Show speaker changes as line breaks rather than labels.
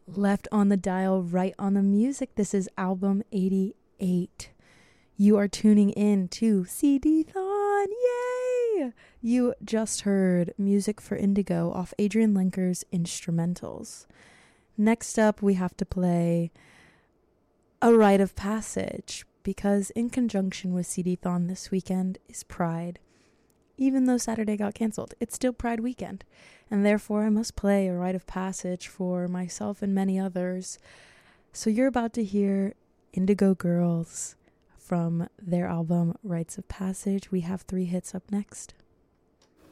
Left on the dial, right on the music. This is album 88. You are tuning in to CD-thon. Yay! You just heard Music for Indigo off Adrian Lenker's Instrumentals. Next up, we have to play A Rite of Passage, because in conjunction with CD-thon this weekend is Pride. Even though Saturday got canceled, it's still Pride weekend, and therefore I must play A Rite of Passage for myself and many others. So you're about to hear Indigo Girls from their album Rites of Passage. We have 3 hits up next.